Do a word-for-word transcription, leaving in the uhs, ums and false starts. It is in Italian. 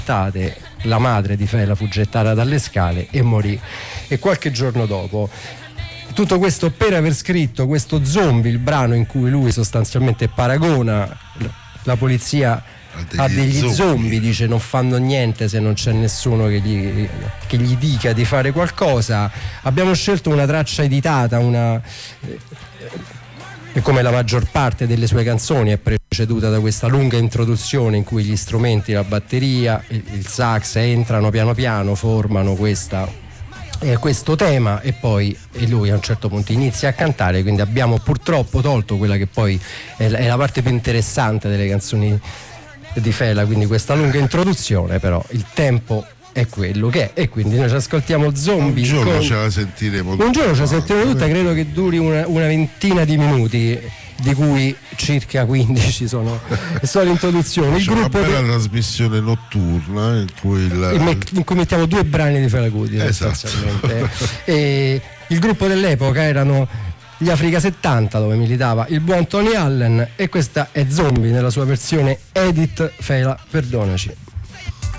la madre di Fela fu gettata dalle scale e morì. E qualche giorno dopo, tutto questo per aver scritto questo Zombie, il brano in cui lui sostanzialmente paragona la polizia a degli zombie. zombie, dice non fanno niente se non c'è nessuno che gli, che gli dica di fare qualcosa. Abbiamo scelto una traccia editata, una e come la maggior parte delle sue canzoni è preceduta da questa lunga introduzione in cui gli strumenti, la batteria, il, il sax entrano piano piano, formano questa, eh, questo tema, e poi e lui a un certo punto inizia a cantare. Quindi abbiamo purtroppo tolto quella che poi è, è la parte più interessante delle canzoni di Fela, quindi questa lunga introduzione, però il tempo è quello che è, e quindi noi ci ascoltiamo Zombie. Un giorno con... ce la sentiremo un giorno ce la sentiremo tutta, credo che duri una, una ventina di minuti, di cui circa quindici sono, sono l'introduzione. Il C'è gruppo una bella de... trasmissione notturna in cui, il... in cui mettiamo due brani di Fela Kuti, esatto. E il gruppo dell'epoca erano gli Africa settanta, dove militava il buon Tony Allen, e questa è Zombie nella sua versione edit Fela, perdonaci.